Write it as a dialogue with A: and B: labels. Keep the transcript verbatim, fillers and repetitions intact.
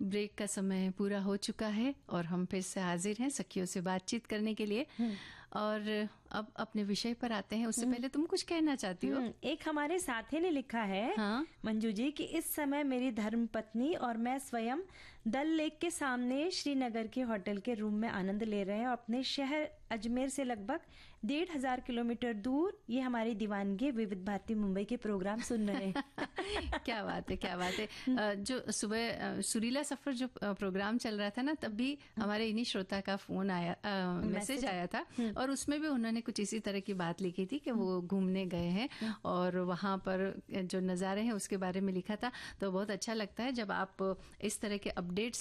A: Break का समय पूरा हो चुका है और हम फिर से हाजिर हैं सखियों से बातचीत करने के लिए। और अब अपने विषय पर आते हैं। उससे पहले तुम कुछ कहना चाहती हो?
B: एक हमारे साथी ने लिखा है,
A: हाँ?
B: मंजू जी, कि इस समय मेरी धर्मपत्नी और मैं स्वयं डल लेक के सामने श्रीनगर के होटल के रूम में आनंद ले रहे हैं और अपने शहर अजमेर से लगभग डेढ़ हजार किलोमीटर दूर ये हमारी दीवानगी विविध भारती मुंबई के प्रोग्राम सुन रहे हैं।
A: क्या बात है, क्या बात है। जो सुबह सुरीला सफर जो प्रोग्राम चल रहा था ना, तब भी हमारे इन्हीं श्रोता का फोन आया, मैसेज आया था और उसमें भी उन्होंने कुछ इसी तरह की बात लिखी थी कि वो घूमने गए हैं और वहां पर जो नज़ारे हैं उसके बारे में लिखा था। तो बहुत अच्छा लगता है जब आप इस तरह के अपडेट्स